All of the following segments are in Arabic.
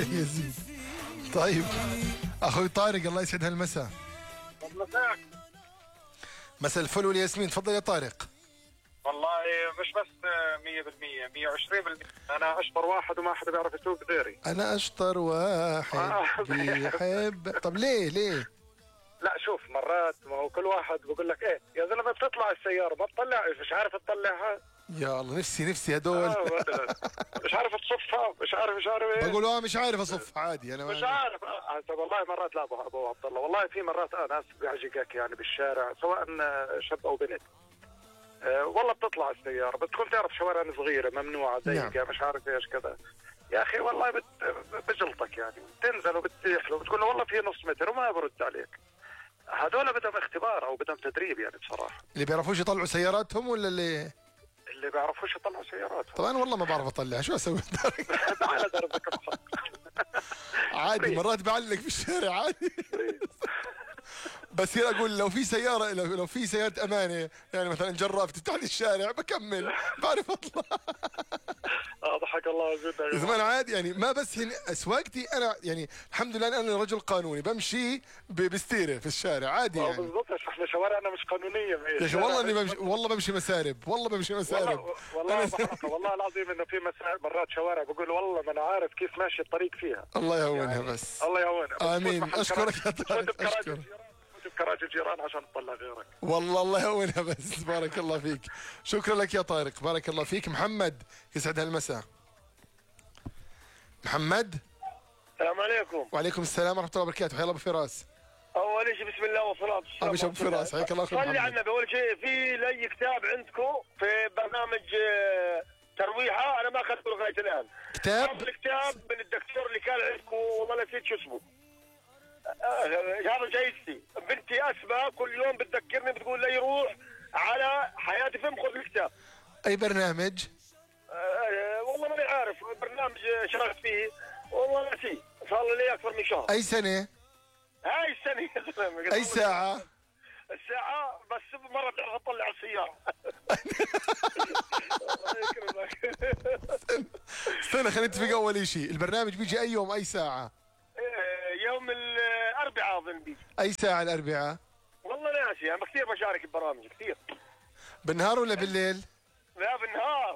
يزيد. طيب اخوي طارق، الله يسعد هالمساء. مساك. مساء الفل والياسمين، تفضل يا طارق. والله مش بس 100%، 120%. انا اشطر واحد وما حدا بيعرف يسوق غيري. انا اشطر واحد بيحب. طب ليه؟ لا شوف، مرات ما هو كل واحد بقول لك ايه يا زلمه بتطلع السياره ما تطلع، مش عارف تطلعها. يا الله، نفسي هدول. مش عارف تصفها، مش عارف ايه. بقول مش عارف اصف عادي انا مش عارف. طب والله مرات، لا ابو عبد الله، والله في مرات ناس بيعجقك يعني بالشارع، سواء شاب او بنت. والله بتطلع السياره بتكون تعرف شوارع صغيره ممنوعه ضيقه. نعم. مش عارف ايش كذا يا اخي، والله بجلطك يعني، بتنزل وبتتيح له بتقول له والله في نص متر وما برد عليك. هذول بدهم اختبار او بدهم تدريب يعني بصراحه. اللي بيعرفوش يطلعوا سياراتهم ولا اللي بيعرفوش يطلعوا سياراتهم؟ طبعا والله ما بعرف اطلع، شو اسوي؟ تعال دربك عادي، مرات بعلق في الشارع عادي. بس هنا اقول لو في سياره، لو في سياره امانه يعني مثلا جراف تفتح لي الشارع بكمل، بعرف اطلع. ضحك الله وجودك يا زمان عادي يعني. ما بس سواقتي انا يعني الحمد لله انا رجل قانوني، بمشي بستيره في الشارع عادي يعني. بالضبط، احنا شوارعنا مش قانونيه يا اخي والله اني بمشي، والله بمشي مسارب، والله العظيم انه في مرات شوارع بقول والله ما انا عارف كيف ماشي الطريق فيها. الله يهونها يعني بس. الله يهونها. امين. اشكرك يا طارق، اشكرك. كراج الجيران عشان تطلع غيرك. والله الله يهونها بس. بارك الله فيك، شكرا لك يا طارق، بارك الله فيك. محمد، يسعد هالمساء. محمد. السلام عليكم. وعليكم السلام ورحمه الله وبركاته. حيا الله ابو فراس. اول شيء بسم الله والصلاه والسلام. ابو فراس، حياك الله. صلي على النبي. اول شيء في لي كتاب عندكم في برنامج ترويحه، انا ما اخذته لغايه الان. الكتاب من الدكتور اللي كان عندكم، والله نسيت شو اسمه. هذا جايزتي. بنتي اسماء كل يوم بتذكرني، بتقول لي روح على حياتي فيلم خذ الكتاب. اي برنامج؟ والله ماني عارف. برنامج شاركت فيه والله نسيت، صار لي اكثر من شهر. اي سنه؟ هاي السنه يا زلمه. اي ساعه؟ الساعه بس مره تعرف اطلع على السياره. الله يكرمك. استنى خلينا نتفق. اول شيء البرنامج بيجي اي يوم اي ساعه؟ يوم الاربعاء اظن بيجي. اي ساعه الاربعاء؟ والله ناسي، انا كثير بشارك ببرامج كثير. بالنهار ولا بالليل؟ لا بالنهار.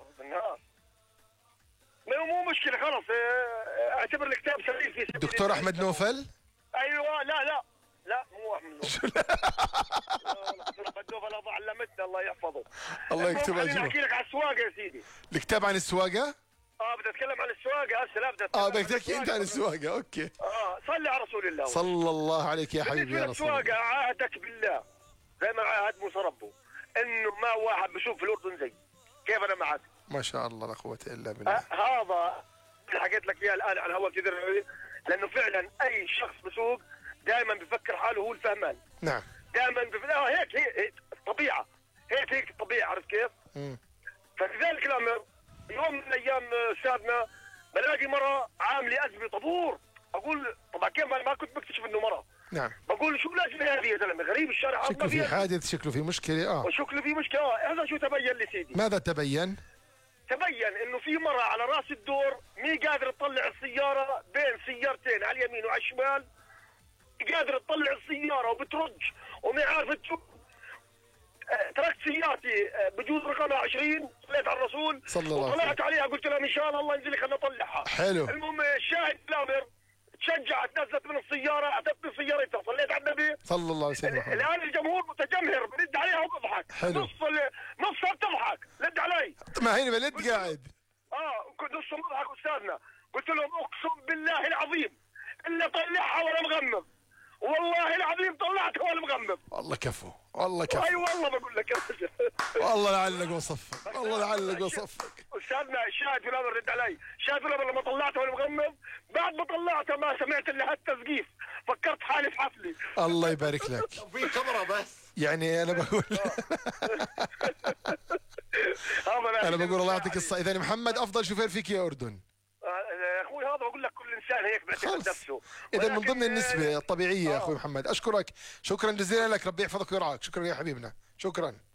مو مشكله خلص. اعتبر الكتاب سبيل في سبيل. دكتور احمد نوفل؟ ايوه. لا مو احمد نوفل. احمد نوفل هذا علمتنا الله يحفظه. الله يكتب اجره. احكي لك على السواقه يا سيدي. الكتاب عن السواقه؟ بدي اتكلم عن السواقه هسه. لا بدي بدك تحكي انت عن السواقه. اوكي. صلي على رسول الله صلى الله عليك يا حبيبي يا رسول الله. السواقه عهدك بالله زي ما عاهد موسى ربه، انه ما واحد بشوف في الاردن زي كيف انا معك. ما شاء الله لا قوه الا بالله. هذا اللي حكيت لك اياه الان عن هوا كثير، لانه فعلا اي شخص بسوق دائما بفكر حاله هو الفهمان. نعم. دائما هيك الطبيعه، هيك الطبيعه، عرفت كيف؟ فلذلك الامر يوم من الايام استاذنا بلاقي مره عامله ازمه طابور، اقول طبعا كيف ما كنت بكتشف انه مره. نعم. بقول شو الازمه هذه يا زلمه؟ غريب الشارع. شكله في حادث، شكله في مشكله. وشكله في مشكله. هذا شو تبين لي سيدي؟ ماذا تبين؟ تبين انه في مره على راس الدور مي قادر تطلع السياره بين سيارتين على اليمين وعلى الشمال، قادر تطلع السياره وبترج وما عارفه تشوف. تركت سيارتي بجوز رقمها 20، صليت على الرسول صلى الله عليه وسلم وطلعت عليها، قلت لها ان شاء الله انزلي خلينا نطلعها. حلو. المهم الشاهد الامر تشجعت، نزلت من السياره، اعتبت سيارتها، صليت على النبي صلى الله عليه وسلم. الان الجمهور متجمهر، برد عليها وبضحك. حلو. نصها بتضحك، رد علي. ما هي بلد قاعد. كنت نصهم بضحك استاذنا. قلت لهم اقسم بالله العظيم الا طلعها وانا مغمض، والله العظيم طلعتها وانا مغمض. والله كفو، والله كفو. اي والله بقول لك يا رجل. والله لعلق وصفك، والله لعلق وصفك. استاذنا الشاهد في الامر، رد علي. شاهد في الامر لما طلعتها وانا مغمض، بعد ما طلعتها ما سمعت الا هالتسقيف، فكرت حالي في حفلي. الله يبارك لك. في كاميرا بس يعني انا بقول انا بقول الله يعطيك الصحة. اذا محمد افضل شوفير فيك يا اردن. اخوي هذا بقول لك كل انسان هيك بيعتبر نفسه. اذا من ضمن النسبة الطبيعية يا اخوي محمد. اشكرك، شكرا جزيلا لك، ربي يحفظك ويرعاك. شكرا يا حبيبنا، شكرا.